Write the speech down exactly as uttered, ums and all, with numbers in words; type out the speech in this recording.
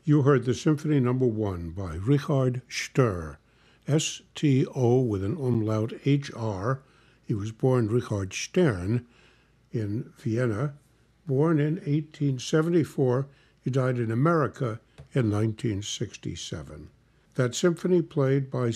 You heard the Symphony Number One by Richard Stur, S T O with an umlaut H R. He was born Richard Stern in Vienna. Born in eighteen seventy-four, he died in America in nineteen sixty-seven. That symphony played by